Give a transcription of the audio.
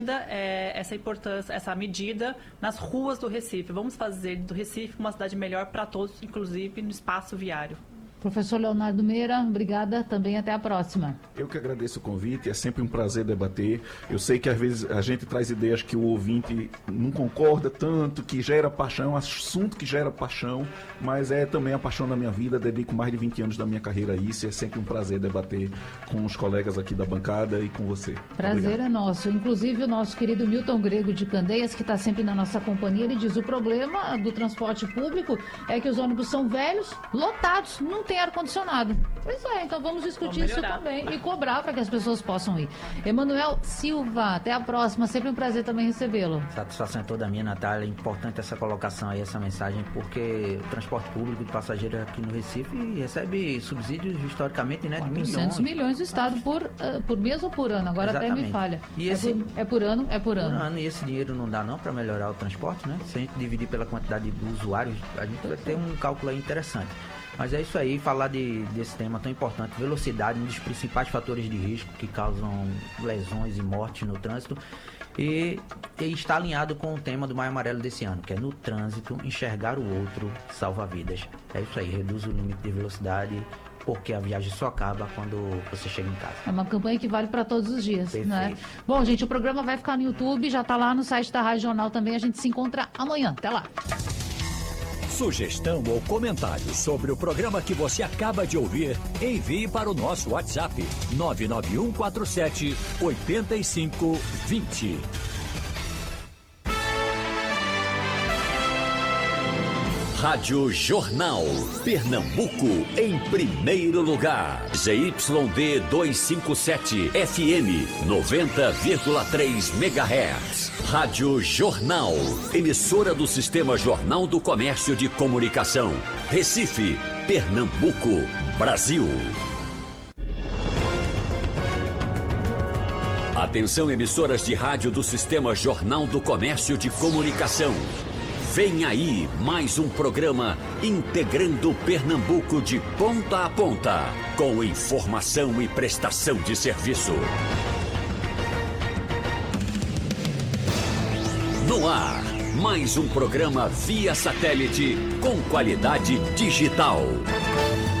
essa importância, essa medida nas ruas do Recife. Vamos fazer do Recife uma cidade melhor para todos, inclusive no espaço viário. Professor Leonardo Meira, obrigada também, até a próxima. Eu que agradeço o convite, é sempre um prazer debater. Eu sei que às vezes a gente traz ideias que o ouvinte não concorda tanto, que gera paixão, assunto que gera paixão, mas é também a paixão da minha vida, dedico mais de 20 anos da minha carreira a isso, e é sempre um prazer debater com os colegas aqui da bancada e com você. Prazer Obrigado. é nosso. Inclusive o nosso querido Milton Grego de Candeias, que está sempre na nossa companhia, ele diz: o problema do transporte público é que os ônibus são velhos, lotados, não tem ar-condicionado. Pois é, então vamos discutir isso também e cobrar para que as pessoas possam ir. Emanuel Silva, até a próxima. Sempre um prazer também recebê-lo. Satisfação é toda minha, Natália. É importante essa colocação aí, essa mensagem, porque o transporte público de passageiros aqui no Recife recebe subsídios historicamente, né, de 400 milhões do Estado por mês ou por ano? Agora Exatamente. até me falha. E esse... é por ano? É por ano. Por ano, e esse dinheiro não dá não para melhorar o transporte, né? Se a gente dividir pela quantidade de usuários, a gente vai ter um cálculo aí interessante. Mas é isso aí, falar desse tema tão importante, velocidade, um dos principais fatores de risco que causam lesões e mortes no trânsito, e está alinhado com o tema do Maio Amarelo desse ano, que é: no trânsito, enxergar o outro salva vidas. É isso aí, reduz o limite de velocidade, porque a viagem só acaba quando você chega em casa. É uma campanha que vale para todos os dias, Perfeito. né? Bom, gente, o programa vai ficar no YouTube, já está lá no site da Rádio Jornal também, a gente se encontra amanhã. Até lá. Sugestão ou comentário sobre o programa que você acaba de ouvir, envie para o nosso WhatsApp 99147 8520. Rádio Jornal, Pernambuco em primeiro lugar. ZYD 257 FM 90,3 MHz. Rádio Jornal, emissora do Sistema Jornal do Comércio de Comunicação. Recife, Pernambuco, Brasil. Atenção, emissoras de rádio do Sistema Jornal do Comércio de Comunicação. Vem aí mais um programa integrando Pernambuco de ponta a ponta, com informação e prestação de serviço. No ar, mais um programa via satélite com qualidade digital.